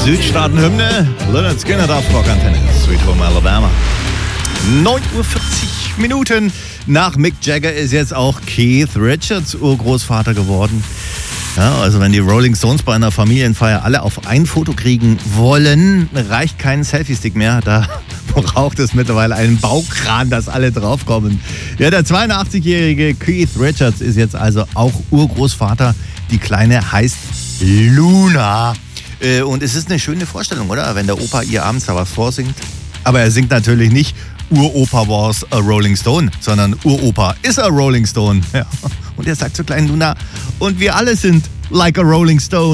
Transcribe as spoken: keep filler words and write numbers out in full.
Südstaaten-Hymne. Lynyrd Skynyrd auf Rockantenne. Sweet Home Alabama. neun Uhr vierzig Minuten. Nach Mick Jagger ist jetzt auch Keith Richards Urgroßvater geworden. Ja, also wenn die Rolling Stones bei einer Familienfeier alle auf ein Foto kriegen wollen, reicht kein Selfie-Stick mehr. Da braucht es mittlerweile einen Baukran, dass alle draufkommen. Ja, der zweiundachtzig-jährige Keith Richards ist jetzt also auch Urgroßvater. Die Kleine heißt Luna. Und es ist eine schöne Vorstellung, oder? Wenn der Opa ihr abends da was vorsingt. Aber er singt natürlich nicht Uropa was a Rolling Stone, sondern Uropa is a Rolling Stone. Ja. Und er sagt zur kleinen Luna, und wir alle sind like a Rolling Stone.